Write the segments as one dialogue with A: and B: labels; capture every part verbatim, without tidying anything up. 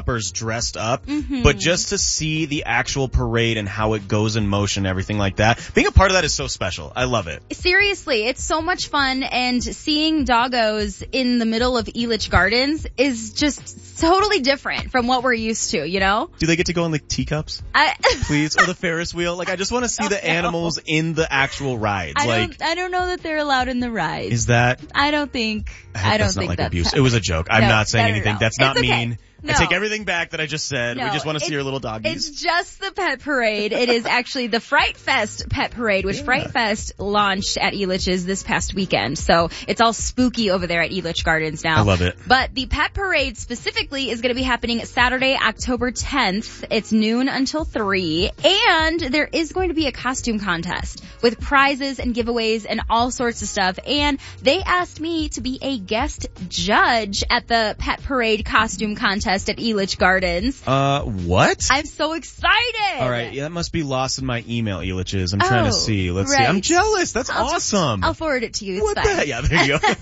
A: puppers dressed up,
B: mm-hmm.
A: but just to see the actual parade and how it goes in motion, everything like that, being a part of that is so special. I love it.
B: Seriously, it's so much fun, and seeing doggos in the middle of Elitch Gardens is just totally different from what we're used to, you know?
A: Do they get to go on the teacups?
B: I,
A: Please, or the Ferris wheel? Like, I just want to see
B: oh,
A: the animals
B: no.
A: in the actual rides.
B: I
A: like,
B: don't, I don't know that they're allowed in the rides.
A: Is that?
B: I don't think.
A: I, hope
B: I don't
A: that's not
B: think
A: like
B: that's
A: abuse.
B: happening.
A: It was a joke. I'm
B: no,
A: not saying
B: no, no,
A: anything.
B: no.
A: That's not
B: it's okay.
A: mean.
B: No.
A: I take everything back that I just said.
B: No,
A: we just want to see your little doggies.
B: It's just the pet parade. It is actually the Fright Fest pet parade, which yeah. Fright Fest launched at Elitch's this past weekend. So it's all spooky over there at Elitch Gardens now.
A: I love it.
B: But the pet parade specifically is going to be happening Saturday, October tenth. It's noon until three. And there is going to be a costume contest with prizes and giveaways and all sorts of stuff. And they asked me to be a guest judge at the pet parade costume contest at Elitch Gardens.
A: Uh, what?
B: I'm so excited.
A: All right, yeah, that must be lost in my email, Elitch's. I'm trying
B: oh,
A: to see. Let's
B: right.
A: see. I'm jealous. That's
B: I'll
A: awesome.
B: Just, I'll forward it to you. It's
A: what
B: fine.
A: the? Yeah, there you go.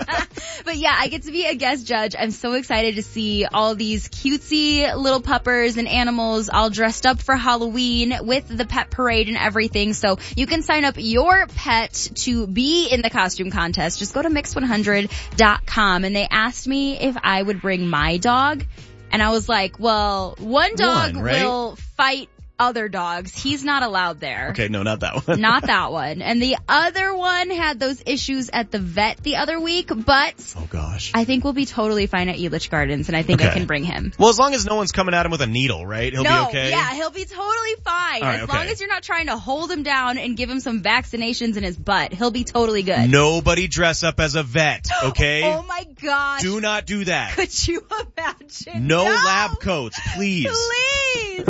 B: But yeah, I get to be a guest judge. I'm so excited to see all these cutesy little puppers and animals all dressed up for Halloween with the pet parade and everything. So you can sign up your pet to be in the costume contest. Just go to mix one hundred dot com, and they asked me if I would bring my dog. And I was like, well, one dog
A: one, right?
B: will fight other dogs. He's not allowed there.
A: Okay, no, not that one.
B: Not that one. And the other one had those issues at the vet the other week, but
A: oh gosh,
B: I think we'll be totally fine at Elitch Gardens, and I think
A: okay.
B: I can bring him.
A: Well, as long as no one's coming at him with a needle, right? He'll
B: no,
A: be okay?
B: Yeah, he'll be totally fine.
A: Right,
B: as
A: okay.
B: long as you're not trying to hold him down and give him some vaccinations in his butt, he'll be totally good.
A: Nobody dress up as a vet, okay?
B: Oh my gosh.
A: Do not do that.
B: Could you imagine?
A: No,
B: no.
A: lab coats, please.
B: Please.